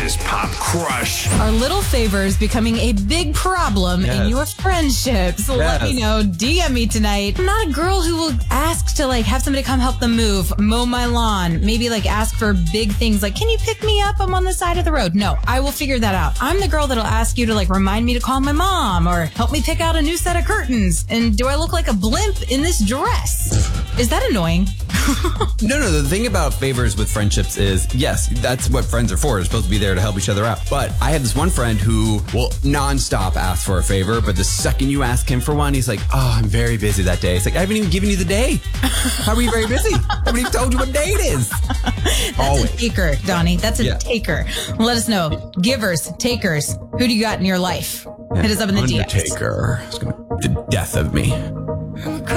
Today's pop crush. Are little favors becoming a big problem in your friendships? Let me know. DM me tonight. I'm not a girl who will ask to have somebody come help them move, mow my lawn, maybe ask for big things like, can you pick me up? I'm on the side of the road. No, I will figure that out. I'm the girl that'll ask you to remind me to call my mom or help me pick out a new set of curtains. And do I look like a blimp in this dress? Is that annoying? No. The thing about favors with friendships is, yes, that's what friends are for. They're supposed to be there to help each other out. But I have this one friend who will nonstop ask for a favor, but the second you ask him for one, he's like, oh, I'm very busy that day. It's like, I haven't even given you the day. How are you very busy? I haven't even told you what day it is. That's a taker, Donnie. That's a taker. Let us know. Givers, takers. Who do you got in your life? Hit us up in the DMs. Undertaker. It's going to be the death of me.